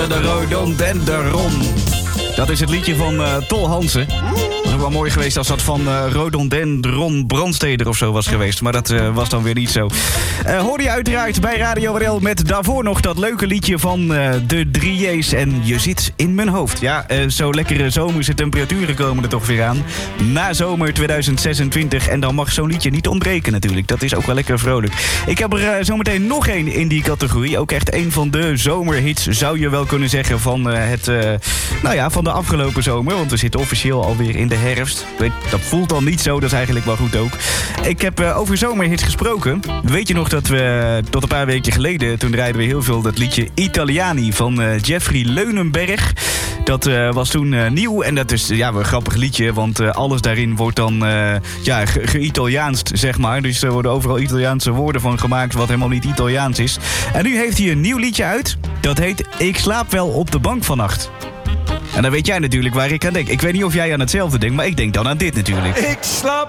De rhododendron. Dat is het liedje van Tol Hansen. Het was ook wel mooi geweest als dat van Rhododendron Brandsteder of zo was geweest. Maar dat was dan weer niet zo. Hoorde je uiteraard bij Radio RL met daarvoor nog dat leuke liedje van de 3J's. En je zit in mijn hoofd. Ja, zo lekkere zomerse temperaturen komen er toch weer aan. Na zomer 2026. En dan mag zo'n liedje niet ontbreken natuurlijk. Dat is ook wel lekker vrolijk. Ik heb er zometeen nog één in die categorie. Ook echt een van de zomerhits, zou je wel kunnen zeggen, van van de afgelopen zomer. Want we zitten officieel alweer in de herfst. Dat voelt dan niet zo, dat is eigenlijk wel goed ook. Ik heb over zomerhits gesproken. Weet je nog dat we tot een paar weken geleden, toen draaiden we heel veel dat liedje Italiani van Jeffrey Leunenberg. Dat was toen nieuw en dat is een grappig liedje, want alles daarin wordt dan ge-Italiaanst, zeg maar. Dus er worden overal Italiaanse woorden van gemaakt wat helemaal niet Italiaans is. En nu heeft hij een nieuw liedje uit. Dat heet Ik slaap wel op de bank vannacht. En dan weet jij natuurlijk waar ik aan denk. Ik weet niet of jij aan hetzelfde denkt, maar ik denk dan aan dit natuurlijk. Ik slaap